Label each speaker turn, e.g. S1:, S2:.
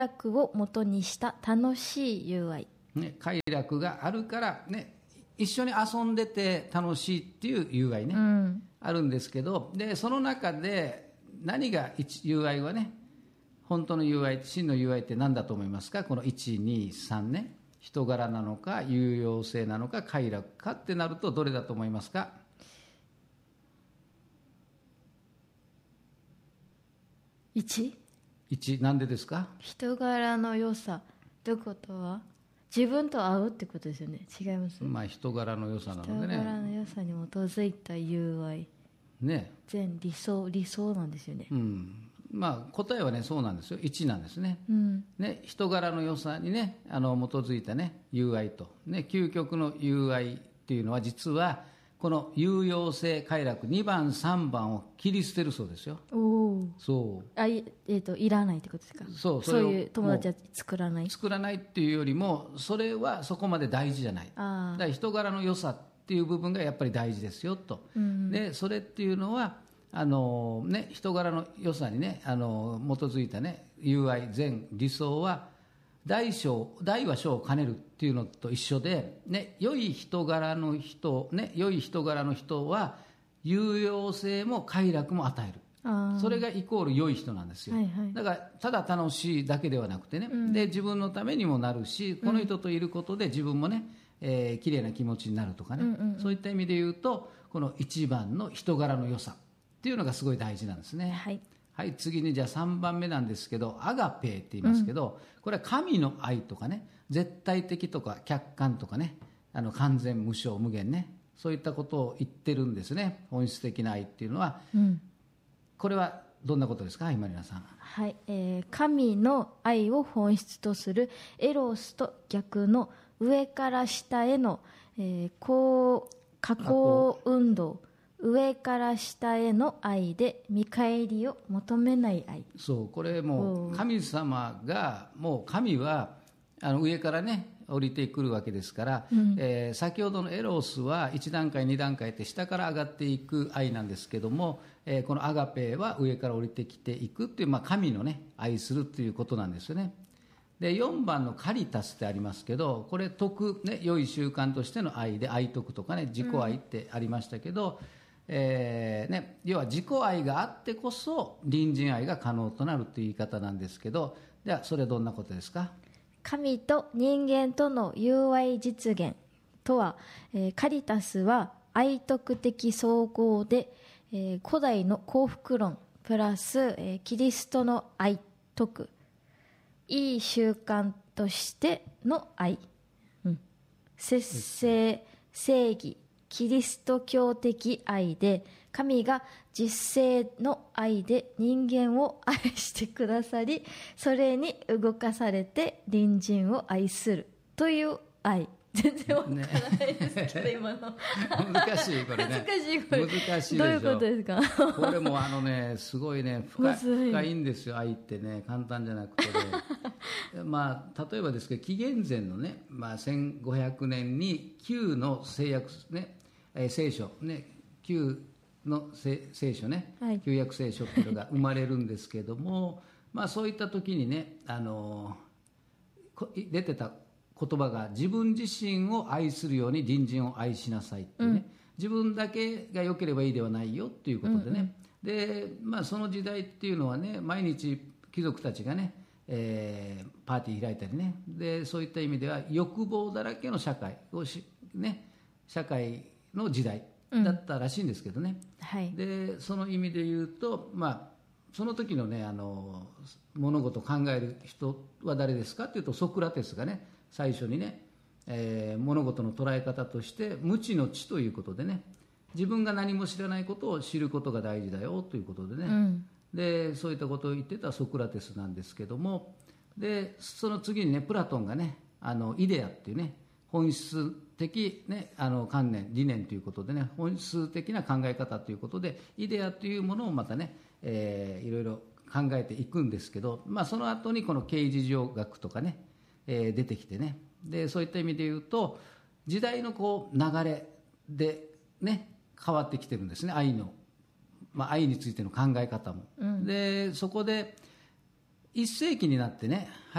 S1: 楽を元にした楽しい友愛、
S2: ね、快楽があるから、ね、一緒に遊んでて楽しいっていう友愛ね、あるんですけど、でその中で何が友愛はね、本当の友愛、真の友愛って何だと思いますか？この1、2、3ね、人柄なのか有用性なのか快楽かってなるとどれだと思いますか？1、なんでですか？
S1: 人柄の良さということは自分と合うってことですよね。違います？
S2: まあ人柄の良さなのでね。
S1: 人柄の良さに基づいた友愛
S2: ね、
S1: 全理想なんですよね。
S2: まあ答えはねそうなんですよ。1なんですね。ね、人柄の良さにね基づいたね友愛とね、究極の友愛っていうのは実はこの有用性快楽2番3番を切り捨てるそうですよ。そう
S1: いらないってことですか？そういう友達は作らない
S2: っていうよりもそれはそこまで大事じゃない。だから人柄の良さっていう部分がやっぱり大事ですよと、でそれっていうのはね、人柄の良さにね基づいたね友愛善理想は大は小を兼ねるっていうのと一緒で、ね、良い人柄の人は有用性も快楽も与える。それがイコール良い人なんですよ。だからただ楽しいだけではなくてね、で自分のためにもなるし、この人といることで自分もね、綺麗な気持ちになるとかね、そういった意味で言うとこの一番の人柄の良さっていうのがすごい大事なんですね。はい、次にじゃあ3番目なんですけど、アガペーって言いますけど、これは神の愛とかね、絶対的とか客観とかね、完全無償無限ね、そういったことを言ってるんですね。本質的な愛っていうのは、これはどんなことですか、今里さん。
S1: はい、神の愛を本質とするエロスと逆の上から下への、下降運動、上から下への愛で見返りを求めない愛。
S2: そう、これもう神様が、もう神は上からね降りてくるわけですから、先ほどのエロスは1段階2段階って下から上がっていく愛なんですけども、このアガペは上から降りてきていくっていう、神のね愛するということなんですよね。で4番のカリタスってありますけど、これ徳ね、良い習慣としての愛で愛徳とかね、自己愛ってありましたけど、要は自己愛があってこそ隣人愛が可能となるという言い方なんですけど、ではそれはどんなことですか？
S1: 神と人間との友愛実現とは、カリタスは愛徳的総合で、古代の幸福論プラス、キリストの愛徳、いい習慣としての愛、節制、正義、キリスト教的愛で、神が実性の愛で人間を愛してくださり、それに動かされて隣人を愛するという愛。全然わからないですけど、今の。
S2: 難しい、これね。難しいでしょ。
S1: どういうことですか？
S2: これもすごいね、深いんですよ、愛ってね。簡単じゃなくてね。例えばですけど、紀元前のね、1500年に旧の聖約ね、聖書ね、旧の聖書ね、旧約聖書っていうのが生まれるんですけども、そういった時にね、出てた言葉が、自分自身を愛するように隣人を愛しなさいっていうね、自分だけが良ければいいではないよっていうことでね、でその時代っていうのはね、毎日貴族たちがね、パーティー開いたりね、でそういった意味では欲望だらけの社会の時代だったらしいんですけどね、でその意味で言うと、その時のね物事を考える人は誰ですかっていうと、ソクラテスがね最初にね、物事の捉え方として無知の知ということでね、自分が何も知らないことを知ることが大事だよということでね、でそういったことを言ってたソクラテスなんですけども、でその次にねプラトンがねイデアっていうね、本質的、ね、観念理念ということでね、本質的な考え方ということでイデアというものをまたね、いろいろ考えていくんですけど、その後にこの形而上学とかね、出てきてね、でそういった意味で言うと時代の流れでね変わってきてるんですね、愛についての考え方も、でそこで 1世紀になってね